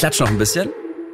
klatsch noch ein bisschen.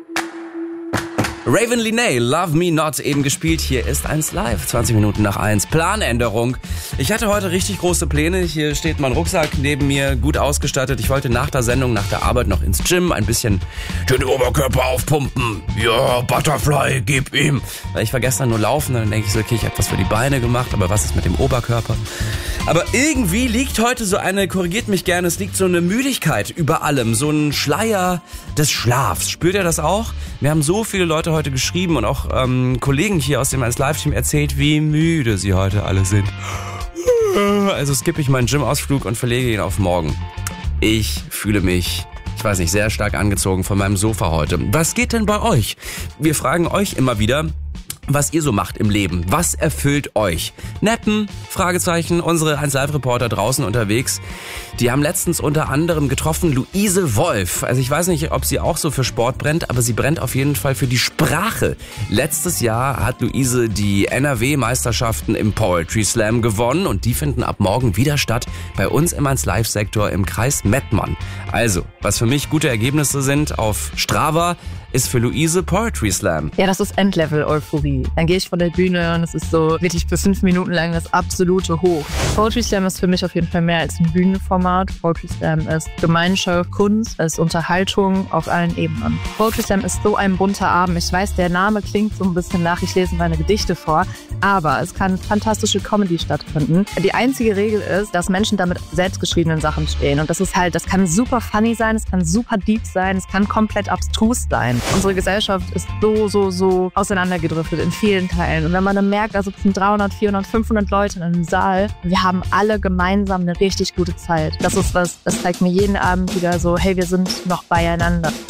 Raven Lenae, Love Me Not, eben gespielt. Hier ist 1 Live, 20 Minuten nach 1. Planänderung. Ich hatte heute richtig große Pläne. Hier steht mein Rucksack neben mir, gut ausgestattet. Ich wollte nach der Sendung, nach der Arbeit noch ins Gym, ein bisschen den Oberkörper aufpumpen. Ja, Butterfly, gib ihm. Weil ich war gestern nur laufen, dann denke ich so, okay, ich habe was für die Beine gemacht, aber was ist mit dem Oberkörper? Aber irgendwie liegt heute so eine, korrigiert mich gerne, es liegt so eine Müdigkeit über allem, so ein Schleier des Schlafs. Spürt ihr das auch? Wir haben so viele Leute heute geschrieben und auch Kollegen hier aus dem 1 Live-Team erzählt, wie müde sie heute alle sind. Also skippe ich meinen Gym-Ausflug und verlege ihn auf morgen. Ich fühle mich, ich weiß nicht, sehr stark angezogen von meinem Sofa heute. Was geht denn bei euch? Wir fragen euch immer wieder, was ihr so macht im Leben. Was erfüllt euch? Nappen? Fragezeichen. Unsere 1Live-Reporter draußen unterwegs, die haben letztens unter anderem getroffen Luise Wolf. Also ich weiß nicht, ob sie auch so für Sport brennt, aber sie brennt auf jeden Fall für die Sprache. Letztes Jahr hat Luise die NRW-Meisterschaften im Poetry Slam gewonnen und die finden ab morgen wieder statt bei uns im 1Live-Sektor im Kreis Mettmann. Also, was für mich gute Ergebnisse sind auf Strava, ist für Luise Poetry Slam. Ja, das ist Endlevel-Euphorie. Dann gehe ich von der Bühne und es ist so wirklich für 5 Minuten lang das absolute Hoch. Poetry Slam ist für mich auf jeden Fall mehr als ein Bühnenformat. Poetry Slam ist Gemeinschaft, Kunst, ist Unterhaltung auf allen Ebenen. Poetry Slam ist so ein bunter Abend. Ich weiß, der Name klingt so ein bisschen nach, ich lese meine Gedichte vor, aber es kann fantastische Comedy stattfinden. Die einzige Regel ist, dass Menschen damit selbstgeschriebenen Sachen stehen. Und das ist halt, das kann super funny sein, es kann super deep sein, es kann komplett abstrus sein. Unsere Gesellschaft ist so auseinandergedriftet in vielen Teilen. Und wenn man dann merkt, da sitzen 300, 400, 500 Leute in einem Saal, wir haben alle gemeinsam eine richtig gute Zeit. Das ist was, das zeigt mir jeden Abend wieder so, hey, wir sind noch beieinander.